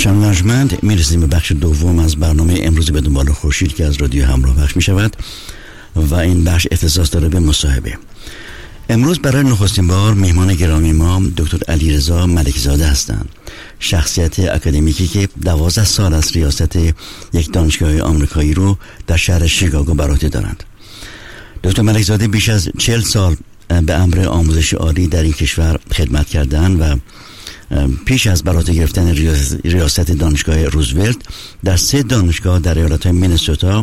شنوندگان میرسیم به بخش دوم از برنامه امروز به دنبال خورشید که از رادیو همراه پخش می شود و این بخش اختصاص داره به مصاحبه. امروز برای نخستین بار میهمان گرامی ما دکتر علیرضا ملکزاده هستند، شخصیت اکادمیکی که 12 سال از ریاست یک دانشگاه آمریکایی رو در شهر شیکاگو بر عهده دارند. دکتر ملکزاده بیش از 40 سال به امر آموزش عالی در این کشور خدمت کردند و پیش از بر عهده گرفتن ریاست دانشگاه روزولت در 3 دانشگاه در ایالت‌های مینسوتا،